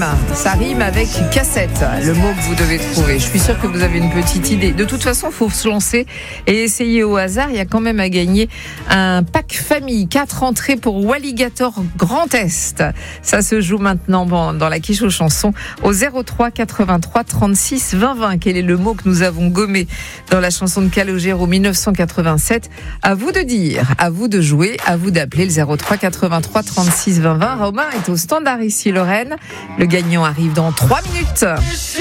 Ça rime avec cassette, le mot que vous devez trouver. Je suis sûre que vous avez une petite idée. De toute façon, il faut se lancer et essayer au hasard. Il y a quand même à gagner un pack famille, 4 entrées pour Walligator Grand Est. Ça se joue maintenant dans la quiche aux chansons au 03 83 36 20 20. Quel est le mot que nous avons gommé dans la chanson de Calogero 1987? À vous de dire, à vous de jouer, à vous d'appeler le 03 83 36 20 20. Romain est au standard ici, Lorraine. Le gagnant arrive dans 3 minutes.